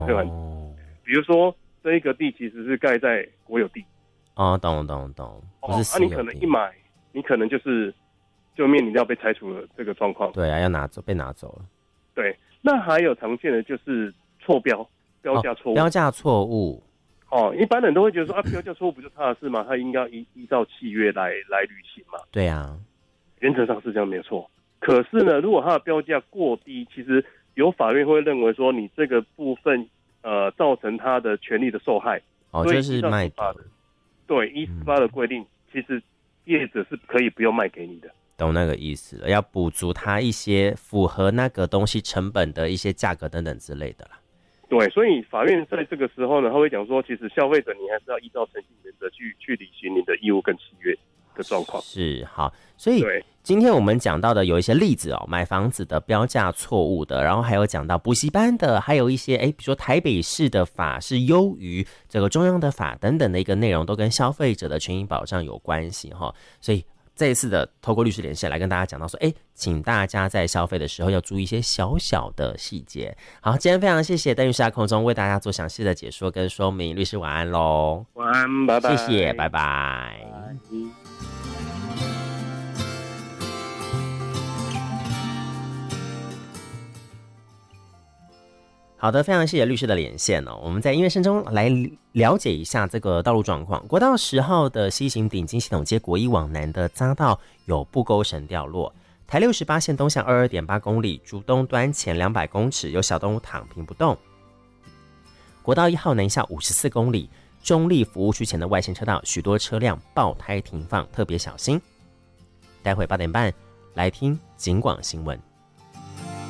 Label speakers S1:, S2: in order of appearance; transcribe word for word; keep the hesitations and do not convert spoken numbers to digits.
S1: 会很、哦、比如说这一个地其实是盖在国有地。
S2: 哦，懂懂懂，不是私有地。
S1: 哦，啊，你可能一买，你可能就是就面临到被拆除的这个状况。
S2: 对啊，要拿走，被拿走了。
S1: 对，那还有常见的就是错标，标价错误、哦。
S2: 标价错误。
S1: 哦，一般人都会觉得说啊，标价错误不就他的事吗？他应该依依照契约来来履行嘛。
S2: 对啊，
S1: 原则上是这样没有错。可是呢，如果它的标价过低，其实有法院会认为说你这个部分呃造成他的权利的受害。
S2: 哦，就是卖的。
S1: 对，依十八的规定、嗯，其实业者是可以不用卖给你的。
S2: 懂那个意思了，要补足他一些符合那个东西成本的一些价格等等之类的啦。
S1: 对，所以法院在这个时候呢，他会讲说，其实消费者你还是要依照诚信原则去去履行你的义务跟契约的状况。
S2: 是，好，所以今天我们讲到的有一些例子哦，买房子的标价错误的，然后还有讲到补习班的，还有一些哎，比如说台北市的法是优于这个中央的法等等的一个内容，都跟消费者的权益保障有关系哈、哦，所以。这一次的透过律师连线来跟大家讲到说，哎，请大家在消费的时候要注意一些小小的细节。好，今天非常谢谢邓律师在空中为大家做详细的解说跟说明，律师晚安喽。
S1: 晚安，拜拜。
S2: 谢谢，拜拜。拜好的，非常谢谢律师的连线哦。我们在音乐声中来了解一下这个道路状况。国道十号的西行顶金系统街国一往南的匝道有布钩绳掉落。台六十八线东向 二十二点八公里，竹东端前两百公尺有小动物躺平不动。国道一号南下五十四公里，中立服务区前的外线车道许多车辆爆胎停放，特别小心。待会八点半来听警广新闻。